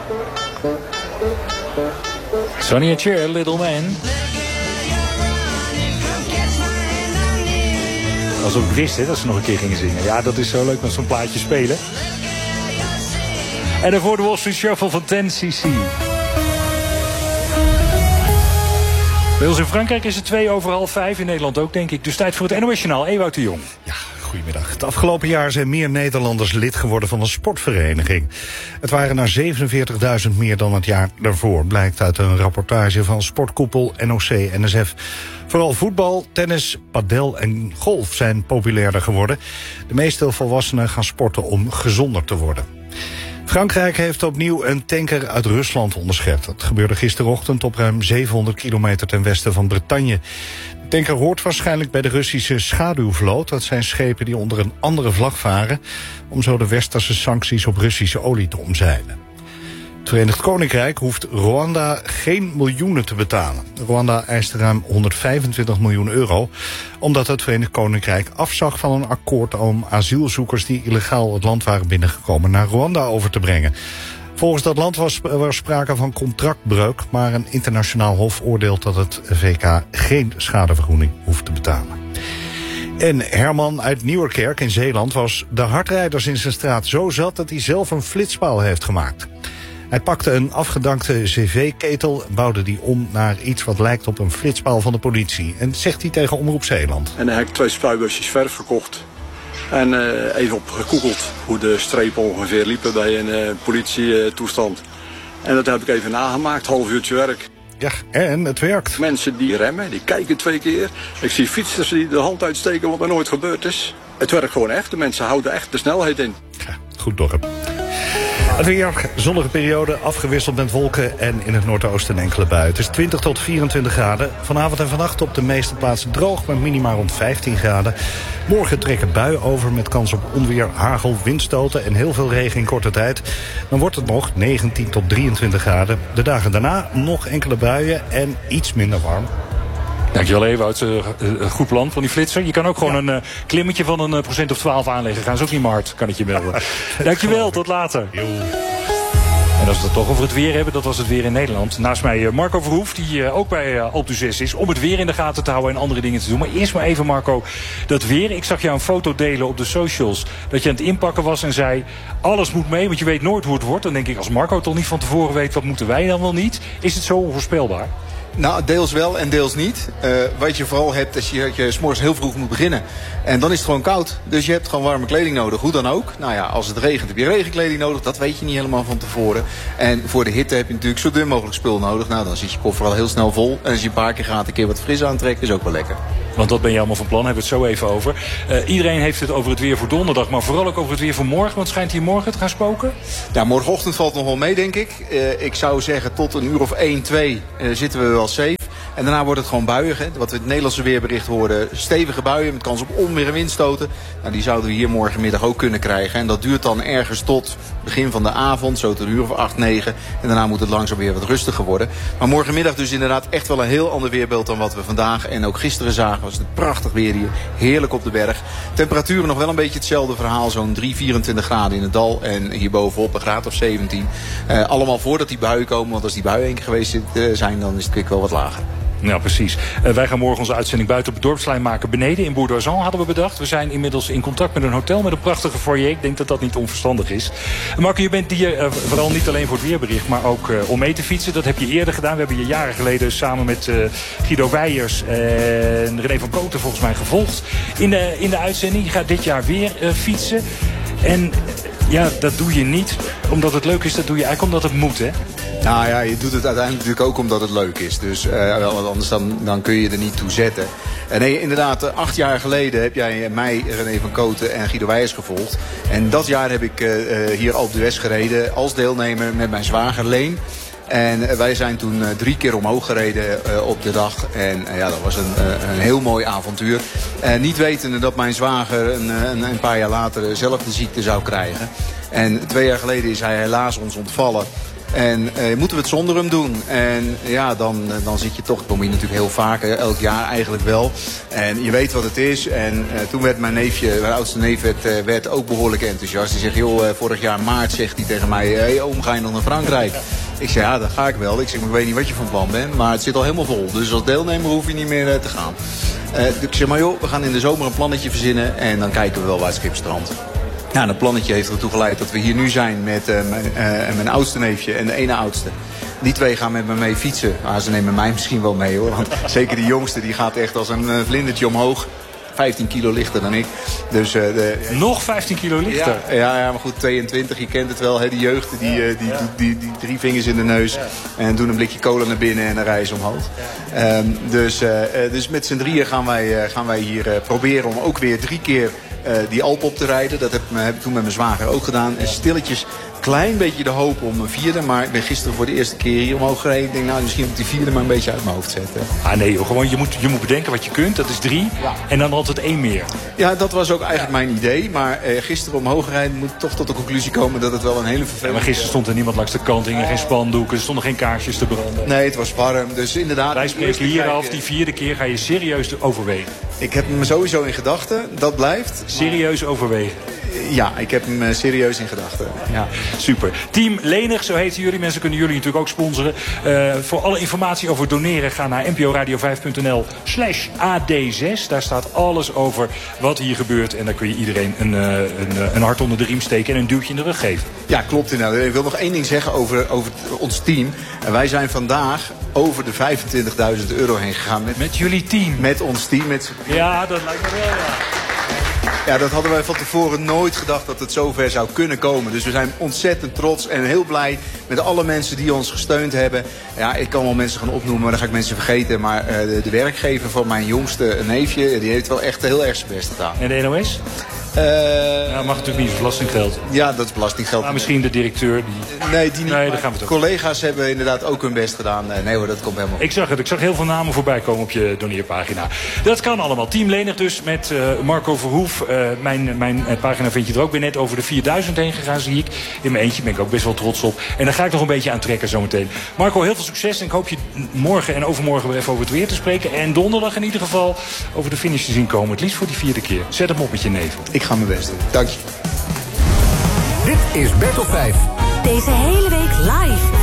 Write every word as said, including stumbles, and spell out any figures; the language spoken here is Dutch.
Sonny and Cher, Little Man. Alsof ik wist hè, dat ze nog een keer gingen zingen. Ja, dat is zo leuk met zo'n plaatje spelen. En daarvoor de Wall Street Shuffle van tien C C. Bij ons in Frankrijk is het twee over half vijf. In Nederland ook, denk ik. Dus tijd voor het N O S Journaal. Ewout de Jong. Ja, goedemiddag. Het afgelopen jaar zijn meer Nederlanders lid geworden van een sportvereniging. Het waren er zevenenveertigduizend meer dan het jaar daarvoor, blijkt uit een rapportage van sportkoepel N O C N S F. Vooral voetbal, tennis, padel en golf zijn populairder geworden. De meeste volwassenen gaan sporten om gezonder te worden. Frankrijk heeft opnieuw een tanker uit Rusland onderschept. Dat gebeurde gisterochtend op ruim zevenhonderd kilometer ten westen van Bretagne. De tanker hoort waarschijnlijk bij de Russische schaduwvloot. Dat zijn schepen die onder een andere vlag varen, om zo de westerse sancties op Russische olie te omzeilen. Het Verenigd Koninkrijk hoeft Rwanda geen miljoenen te betalen. Rwanda eiste ruim honderdvijfentwintig miljoen euro... omdat het Verenigd Koninkrijk afzag van een akkoord om asielzoekers die illegaal het land waren binnengekomen naar Rwanda over te brengen. Volgens dat land was er sprake van contractbreuk, maar een internationaal hof oordeelt dat het V K geen schadevergoeding hoeft te betalen. En Herman uit Nieuwerkerk in Zeeland was de hardrijders in zijn straat zo zat dat hij zelf een flitspaal heeft gemaakt. Hij pakte een afgedankte cv-ketel, bouwde die om naar iets wat lijkt op een flitspaal van de politie. En zegt hij tegen Omroep Zeeland. En dan heb ik twee spuitbusjes verf gekocht. En uh, even op gegoogeld hoe de strepen ongeveer liepen bij een uh, politietoestand. En dat heb ik even nagemaakt, half uurtje werk. Ja, en het werkt. Mensen die remmen, die kijken twee keer. Ik zie fietsers die de hand uitsteken wat er nooit gebeurd is. Het werkt gewoon echt, de mensen houden echt de snelheid in. Ja, goed dorp. Het weer, zonnige periode, afgewisseld met wolken en in het noordoosten enkele buien. Het is twintig tot vierentwintig graden. Vanavond en vannacht op de meeste plaatsen droog, met minima rond vijftien graden. Morgen trekken buien over met kans op onweer, hagel, windstoten en heel veel regen in korte tijd. Dan wordt het nog negentien tot drieëntwintig graden. De dagen daarna nog enkele buien en iets minder warm. Dankjewel Ewout, uh, uh, goed plan van die flitser. Je kan ook gewoon ja. een uh, klimmetje van een uh, procent of twaalf aanleggen. Gaan ze ook niet maar hard, kan ik je melden. Dankjewel, tot later. Yo. En als we het toch over het weer hebben, dat was het weer in Nederland. Naast mij uh, Marco Verhoef, die uh, ook bij uh, Alpe d'Huez is, om het weer in de gaten te houden en andere dingen te doen. Maar eerst maar even Marco, dat weer. Ik zag jou een foto delen op de socials, dat je aan het inpakken was en zei, alles moet mee, want je weet nooit hoe het wordt. Dan denk ik, als Marco toch niet van tevoren weet, wat moeten wij dan wel niet? Is het zo onvoorspelbaar? Nou, deels wel en deels niet. Uh, wat je vooral hebt, is dat je, je 's morgens heel vroeg moet beginnen. En dan is het gewoon koud. Dus je hebt gewoon warme kleding nodig. Hoe dan ook. Nou ja, als het regent heb je regenkleding nodig. Dat weet je niet helemaal van tevoren. En voor de hitte heb je natuurlijk zo dun mogelijk spul nodig. Nou, dan zit je koffer al heel snel vol. En als je een paar keer gaat, een keer wat fris aantrekken, is ook wel lekker. Want dat ben je allemaal van plan, hebben we het zo even over. Uh, iedereen heeft het over het weer voor donderdag, maar vooral ook over het weer voor morgen. Want schijnt hier morgen te gaan spoken? Ja, morgenochtend valt nog wel mee, denk ik. Uh, ik zou zeggen, tot een uur of één, twee uh, zitten we wel safe. En daarna wordt het gewoon buiig. Hè. Wat we in het Nederlandse weerbericht hoorden. Stevige buien met kans op onweer en windstoten. Nou, die zouden we hier morgenmiddag ook kunnen krijgen. En dat duurt dan ergens tot begin van de avond. Zo tot een uur of acht, negen. En daarna moet het langzaam weer wat rustiger worden. Maar morgenmiddag dus inderdaad echt wel een heel ander weerbeeld dan wat we vandaag en ook gisteren zagen. Was het prachtig weer hier. Heerlijk op de berg. Temperaturen nog wel een beetje hetzelfde verhaal. Zo'n drie, vierentwintig graden in het dal. En hier bovenop een graad of zeventien. Uh, allemaal voordat die buien komen. Want als die buien één keer geweest zijn, dan is het kwik wel wat lager. Ja, precies. Uh, wij gaan morgen onze uitzending buiten op het dorpsplein maken. Beneden in Bourg-d'Oisans hadden we bedacht. We zijn inmiddels in contact met een hotel met een prachtige foyer. Ik denk dat dat niet onverstandig is. Uh, Marco, je bent hier uh, vooral niet alleen voor het weerbericht, maar ook uh, om mee te fietsen. Dat heb je eerder gedaan. We hebben je jaren geleden samen met uh, Guido Weijers en René van Kooten volgens mij gevolgd in de, in de uitzending. Je gaat dit jaar weer uh, fietsen. En uh, ja, dat doe je niet omdat het leuk is. Dat doe je eigenlijk omdat het moet, hè? Nou ja, je doet het uiteindelijk natuurlijk ook omdat het leuk is. Dus uh, want anders dan, dan kun je er niet toe zetten. En nee, inderdaad, acht jaar geleden heb jij mij, René van Kooten en Guido Weijers gevolgd. En dat jaar heb ik uh, hier Alpe d'Huez gereden als deelnemer met mijn zwager Leen. En wij zijn toen uh, drie keer omhoog gereden uh, op de dag. En uh, ja, dat was een, uh, een heel mooi avontuur. Uh, niet wetende dat mijn zwager een, een, een paar jaar later zelf de ziekte zou krijgen. En twee jaar geleden is hij helaas ons ontvallen. En uh, moeten we het zonder hem doen? En ja, dan, uh, dan zit je toch, dat kom je natuurlijk heel vaak, uh, elk jaar eigenlijk wel. En je weet wat het is. En uh, toen werd mijn neefje, mijn oudste neef, werd, uh, werd ook behoorlijk enthousiast. Die zegt, joh, uh, vorig jaar maart zegt hij tegen mij, hé hey, oom, ga je nog naar Frankrijk? Ik zeg, ja, dat ga ik wel. Ik zeg, maar ik weet niet wat je van plan bent, maar het zit al helemaal vol. Dus als deelnemer hoef je niet meer uh, te gaan. Uh, ik zeg, maar joh, we gaan in de zomer een plannetje verzinnen en dan kijken we wel waar het schip strandt. Nou, dat plannetje heeft ertoe geleid dat we hier nu zijn met uh, mijn, uh, mijn oudste neefje en de ene oudste. Die twee gaan met me mee fietsen. Maar ze nemen mij misschien wel mee hoor. Want zeker die jongste die gaat echt als een uh, vlindertje omhoog. vijftien kilo lichter dan ik. Dus, uh, de, Nog vijftien kilo lichter? Ja, ja, ja, maar goed, tweeëntwintig, je kent het wel. Hè, die jeugd, die, uh, die, ja. die, die, die drie vingers in de neus. Ja. En doen een blikje cola naar binnen en dan rijden ze omhoog. Ja. Um, dus, uh, dus met z'n drieën gaan wij, uh, gaan wij hier uh, proberen om ook weer drie keer uh, die Alp op te rijden. Dat heb, heb ik toen met mijn zwager ook gedaan. En stilletjes, klein beetje de hoop om een vierde. Maar ik ben gisteren voor de eerste keer hier omhoog gereden. Ik denk, nou, misschien moet ik die vierde maar een beetje uit mijn hoofd zetten. Ah nee, joh, gewoon, je moet, je moet bedenken wat je kunt. Dat is drie. Ja. En dan altijd één meer. Ja, dat was ook eigenlijk ja. mijn idee. Maar eh, gisteren omhoog rijden moet ik toch tot de conclusie komen dat het wel een hele vervelende... Ja, maar gisteren stond er niemand langs de kant. Hingen geen spandoeken. Er stonden geen kaarsjes te branden. Nee, het was warm. Dus inderdaad... Wij spreken hier af. Die vierde keer ga je serieus overwegen. Ik heb hem sowieso in gedachten. Dat blijft. Serieus overwegen. Ja, ik heb hem serieus in gedachten. Ja. Super. Team Lenig, zo heten jullie. Mensen kunnen jullie natuurlijk ook sponsoren. Uh, voor alle informatie over doneren ga naar nporadio vijf punt n l slash A D zes. Daar staat alles over wat hier gebeurt. En daar kun je iedereen een, uh, een, een hart onder de riem steken en een duwtje in de rug geven. Ja, klopt inderdaad. Ik wil nog één ding zeggen over, over ons team. En wij zijn vandaag over de vijfentwintigduizend euro heen gegaan. Met, met jullie team? Met ons team. Met... Ja, dat lijkt me wel, ja. Ja, dat hadden wij van tevoren nooit gedacht dat het zover zou kunnen komen. Dus we zijn ontzettend trots en heel blij met alle mensen die ons gesteund hebben. Ja, ik kan wel mensen gaan opnoemen, maar dan ga ik mensen vergeten. Maar uh, de, de werkgever van mijn jongste neefje, die heeft wel echt heel erg zijn best gedaan. En de N O S? Uh, ja, mag natuurlijk niet, belastinggeld. Ja, dat is belastinggeld. Maar misschien de directeur. Die... Nee, die niet. Nee, daar gaan we toch. Collega's hebben inderdaad ook hun best gedaan. Nee hoor, dat komt helemaal. Ik zag het. Ik zag heel veel namen voorbij komen op je doneerpagina. Dat kan allemaal. Team Lenig dus met uh, Marco Verhoef. Uh, mijn, mijn pagina vind je er ook weer net over de vierduizend heen gegaan, zie ik. In mijn eentje ben ik ook best wel trots op. En daar ga ik nog een beetje aan trekken zometeen. Marco, heel veel succes. En ik hoop je morgen en overmorgen weer even over het weer te spreken. En donderdag in ieder geval over de finish te zien komen. Het liefst voor die vierde keer. Zet hem op met je nevel. Ik ga mijn best doen. Dank je. Dit is Battle vijf. Deze hele week live